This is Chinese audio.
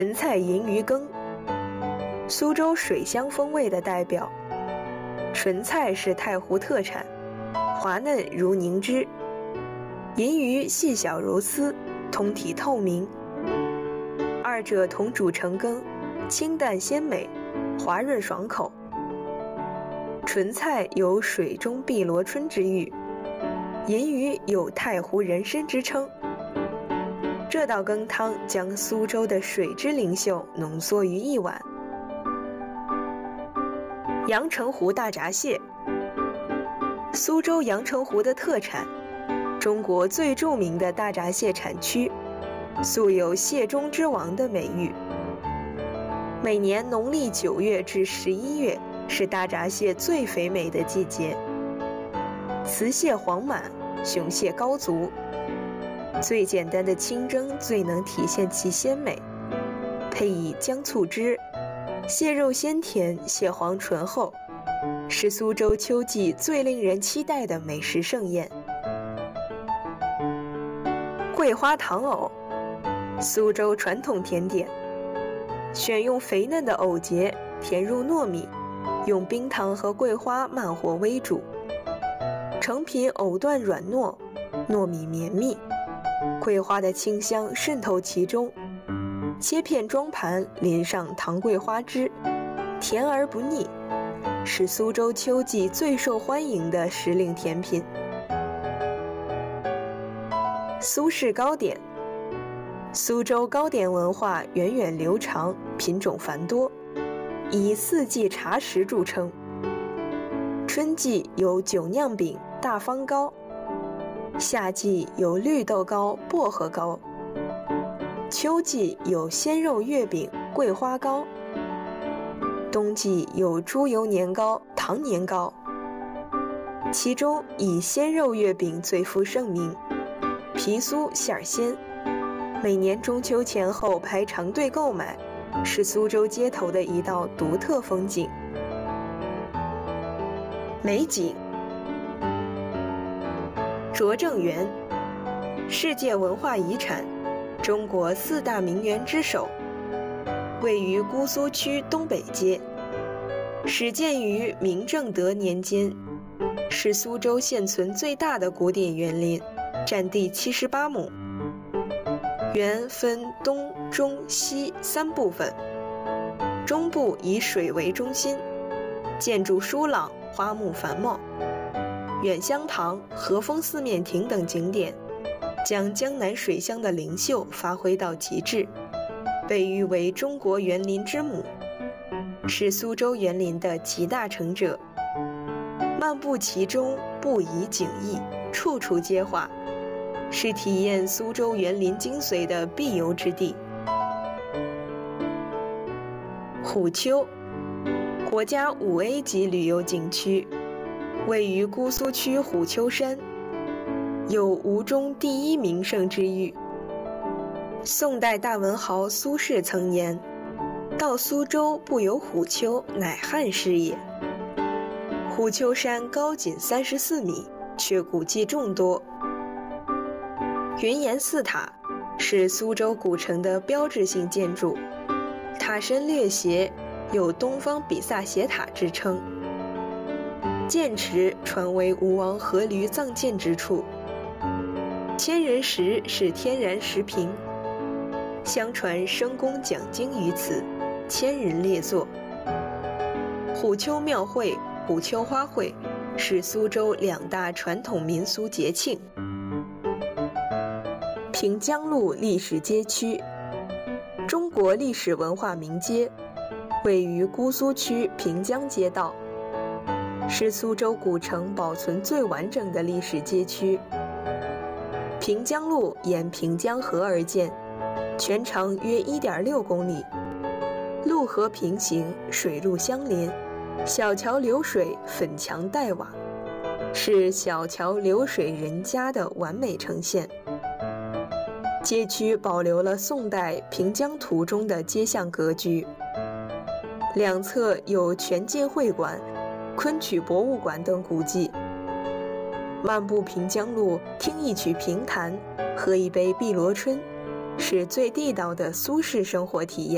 纯菜银鱼羹，苏州水乡风味的代表。纯菜是太湖特产，滑嫩如凝脂；银鱼细小如丝，通体透明。二者同煮成羹，清淡鲜美，滑润爽口。纯菜有水中碧螺春之誉，银鱼有太湖人参之称。这道羹汤将苏州的水之灵秀浓缩于一碗。阳澄湖大闸蟹，苏州阳澄湖的特产，中国最著名的大闸蟹产区，素有蟹中之王的美誉。每年农历9月至11月是大闸蟹最肥美的季节，雌蟹黄满，雄蟹高足。最简单的清蒸最能体现其鲜美，配以姜醋汁，蟹肉鲜甜，蟹黄醇厚，是苏州秋季最令人期待的美食盛宴。桂花糖藕，苏州传统甜点，选用肥嫩的藕节，填入糯米，用冰糖和桂花慢火煨煮，成品藕段软糯，糯米绵密，桂花的清香渗透其中，切片装盘，淋上糖桂花汁，甜而不腻，是苏州秋季最受欢迎的时令甜品。苏式糕点，苏州糕点文化源远流长，品种繁多，以四季茶食著称。春季有酒酿饼、大方糕，夏季有绿豆糕、薄荷糕，秋季有鲜肉月饼、桂花糕，冬季有猪油年糕、糖年糕。其中以鲜肉月饼最负盛名，皮酥馅鲜，每年中秋前后排长队购买，是苏州街头的一道独特风景。美景，拙政园，世界文化遗产，中国4大名园之首，位于姑苏区东北街，始建于明正德年间，是苏州现存最大的古典园林，占地78亩。园分东、中、西3部分，中部以水为中心，建筑疏朗，花木繁茂。远香堂、和风四面亭等景点，将江南水乡的灵秀发挥到极致，被誉为中国园林之母，是苏州园林的集大成者。漫步其中，不移景异，处处皆画，是体验苏州园林精髓的必游之地。虎丘，国家5A 级旅游景区，位于姑苏区虎丘山，有吴中第一名胜之誉。宋代大文豪苏轼曾言：“到苏州不游虎丘，乃汉室也。”虎丘山高仅34米，却古迹众多。云岩寺塔是苏州古城的标志性建筑，塔身略斜，有东方比萨斜塔之称。涧池传为吴王阖闾葬建之处。千人石是天然石屏，相传申公讲经于此，千人列坐。虎丘庙会、虎丘花卉是苏州2大传统民俗节庆。平江路历史街区，中国历史文化名街，位于姑苏区平江街道，是苏州古城保存最完整的历史街区。平江路沿平江河而建，全长约1.6公里，路河平行，水路相连，小桥流水，粉墙黛瓦，是小桥流水人家的完美呈现。街区保留了宋代平江图中的街巷格局，两侧有全晋会馆、昆曲博物馆等古迹。漫步平江路，听一曲评弹，喝一杯碧螺春，是最地道的苏式生活体验。